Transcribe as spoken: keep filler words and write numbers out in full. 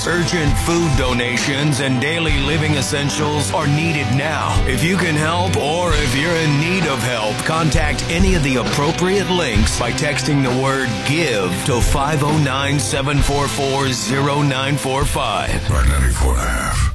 bills. Urgent food donations and daily living essentials are needed now. If you can help or if you're in need of help, contact any of the appropriate links by texting the word GIVE to five oh nine, seven four four, oh nine four five. Right ninety-four and a half.